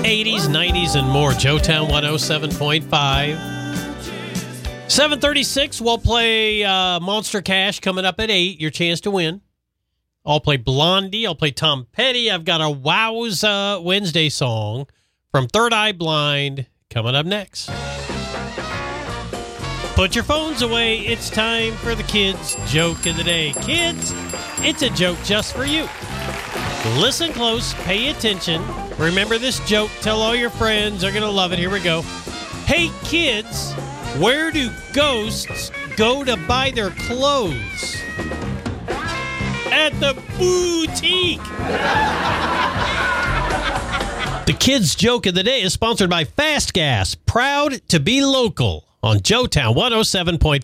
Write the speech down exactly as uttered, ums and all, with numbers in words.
eighties, nineties, and more. Joetown one oh seven point five. seven thirty-six, we'll play uh, Monster Cash coming up at eight. Your chance to win. I'll play Blondie. I'll play Tom Petty. I've got a Wowza Wednesday song from Third Eye Blind coming up next. Put your phones away. It's time for the kids' joke of the day. Kids, it's a joke just for you. Listen close. Pay attention. Remember this joke. Tell all your friends. They're going to love it. Here we go. Hey, kids, where do ghosts go to buy their clothes? At the boutique. The kids' joke of the day is sponsored by Fast Gas. Proud to be local on Joetown one oh seven point five.